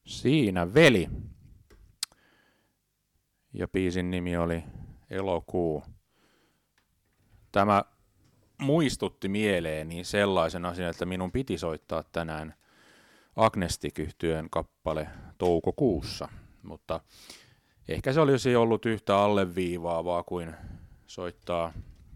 Siinä veli. Ja biisin nimi oli Elokuu. Tämä muistutti mieleeni sellaisen asian, että minun piti soittaa tänään Agnestic-yhtyeen kappale toukokuussa, mutta ehkä se olisi ollut yhtä alleviivaavaa kuin soittaa,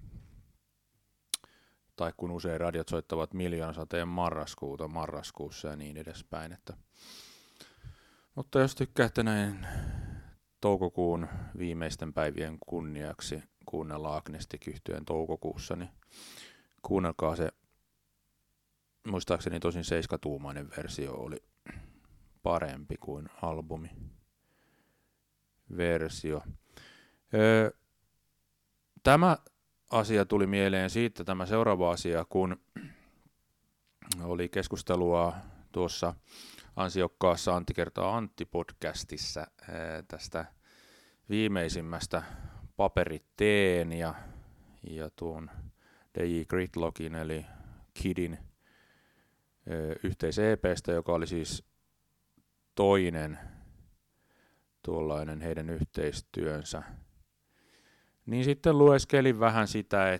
tai kun usein radiot soittavat Miljoonasateen marraskuussa ja niin edespäin. Mutta jos tykkäätte näin toukokuun viimeisten päivien kunniaksi kuunnella Agnestic-yhtyeen toukokuussa, niin kuunnelkaa se. Muistaakseni tosin 7-tuumainen versio oli parempi kuin albumiversio. Tämä asia tuli mieleen siitä, tämä seuraava asia, kun oli keskustelua tuossa ansiokkaassa Antti kertaa Antti-podcastissa tästä viimeisimmästä Paperiteen ja tuon DJ Gridlockin eli Kidin yhteis-EP:stä, joka oli siis toinen tuollainen heidän yhteistyönsä. Niin sitten lueskelin vähän sitä,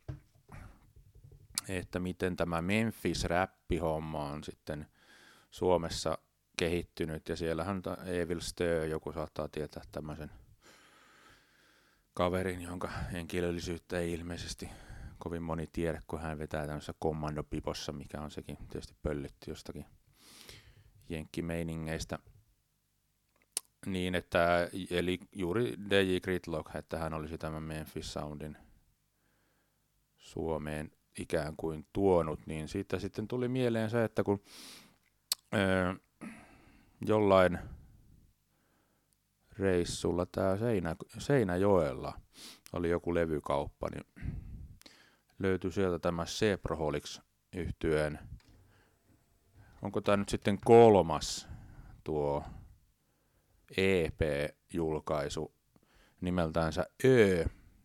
että miten tämä Memphis-räppihomma on sitten Suomessa kehittynyt, ja siellähän Evil Stö, joku saattaa tietää tämmöisen kaverin, jonka henkilöllisyyttä ei ilmeisesti kovin moni tiedä, kun hän vetää tämmöisessä kommandopipossa, mikä on sekin tietysti pöllitty jostakin jenkkimeiningeistä. Niin, että, eli juuri DJ Gridlock, että hän olisi tämän Memphis Soundin Suomeen ikään kuin tuonut, niin siitä sitten tuli mieleen se, että kun jollain reissulla tää Seinäjoella oli joku levykauppa, niin löytyi sieltä tämä Zebraholics-yhtyeen, onko tämä nyt sitten 3. tuo EP-julkaisu nimeltäänsä Ö.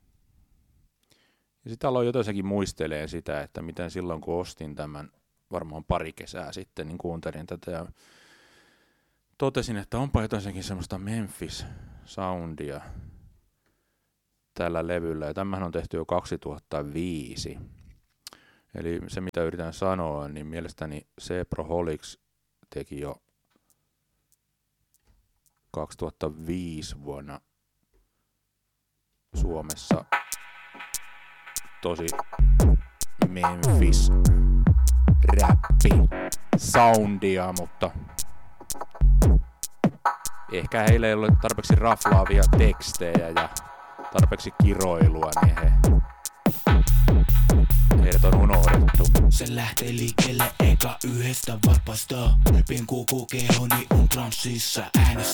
Ja sitä aloin jotenkin muistelee sitä, että miten silloin kun ostin tämän varmaan pari kesää sitten, niin kuuntelin tätä ja totesin, että onpa jotenkin semmoista Memphis-soundia tällä levyllä. Ja tämähän on tehty jo 2005. Eli se mitä yritän sanoa, niin mielestäni Zebraholics teki jo 2005 vuonna Suomessa tosi Memphis räppi soundia, mutta ehkä heillä ei ole tarpeeksi raflaavia tekstejä ja tarpeeksi kiroilua, niin heidät on unohdettu. Se lähtee liikkeelle eka yhdestä vapaasta. Pienkuukuukehoni on transsissa äänestä.